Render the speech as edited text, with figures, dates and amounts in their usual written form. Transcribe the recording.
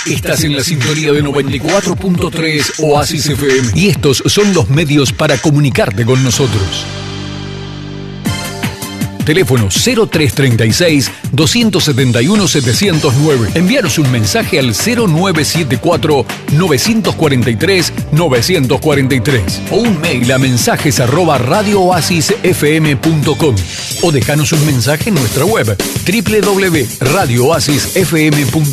Estás en la sintonía de 94.3 Oasis FM. Y estos son los medios para comunicarte con nosotros. Teléfono 0336-271-709. Envíanos un mensaje al 0974-943-943 o un mail a mensajes@radiooasisfm.com o dejanos un mensaje en nuestra web www.radiooasisfm.com.